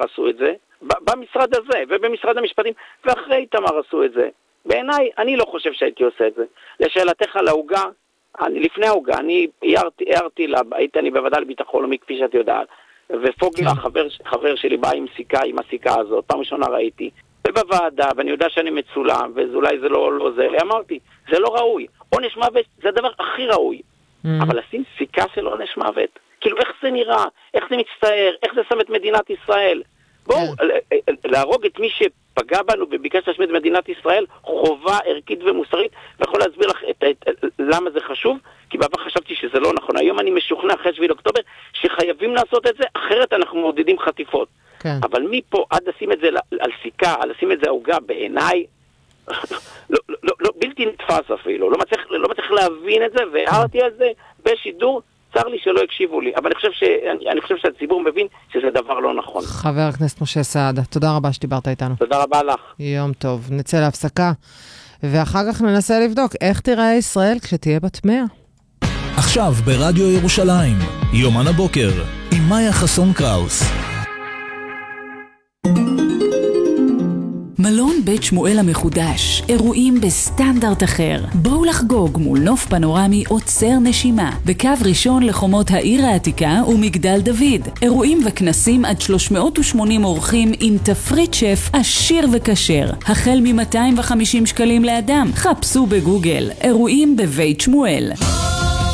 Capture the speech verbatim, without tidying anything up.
עשו את זה, במשרד הזה ובמשרד המשפטים, ואחרי איתמר עשו את זה. בעיניי, אני לא חושב שהייתי עושה את זה. לשאלתך על ההוגה, אני, לפני ההוגה, אני הערתי, הערתי לה, הייתי אני בוועדה לביטחון לאומי, כפי שאת יודעת, ופוגל, החבר, חבר שלי, בא עם סיכה, עם הסיכה הזאת, פעם ראשונה ראיתי, ובוועדה, ואני יודע שאני מצולם, ואולי זה לא, לא זה, אמרתי, זה לא ראוי. עונש מוות זה הדבר הכי ראוי. Mm. אבל לשים סיכה של עונש מוות, כאילו איך זה נראה, איך זה מצטער, איך זה שם את מדינת ישראל. בואו, yeah. להרוג את מי שפגע בנו וביקש להשמיד את מדינת ישראל, חובה ערכית ומוסרית, ויכול להסביר לך את, את, את, למה זה חשוב, כי בעבר חשבתי שזה לא נכון. היום אני משוכנע אחרי שביעי לאוקטובר שחייבים לעשות את זה, אחרת אנחנו מעודדים חטיפות. כן. אבל מפה עד לשים את זה על סיכה, על לשים את זה ההוגה, בעיניי, לא, לא, לא, לא, בלתי נתפס אפילו. לא מצליח, לא מצליח להבין את זה, והערתי על זה בשידור, צר לי שלא הקשיבו לי. אבל אני חושב, ש, אני, אני חושב שהציבור מבין שזה דבר לא נכון. חבר הכנסת משה סעדה, תודה רבה שדיברת איתנו. תודה רבה לך. יום טוב. נצא להפסקה, ואחר כך ננסה לבדוק איך תראה ישראל כשתהיה בת מאה. עכשיו ברדיו ירושלים, יומן הבוקר, עם מאיה חסון קראוס. מלון בית שמואל המחודש, אירועים בסטנדרט אחר. בואו לחגוג מול נוף פנורמי עוצר נשימה, בקו ראשון לחומות העיר העתיקה ומגדל דוד. אירועים וכנסים עד שלוש מאות ושמונים אורחים עם תפריט שף עשיר וקשר. החל מ-מאתיים וחמישים שקלים לאדם. חפשו בגוגל, אירועים בבית שמואל.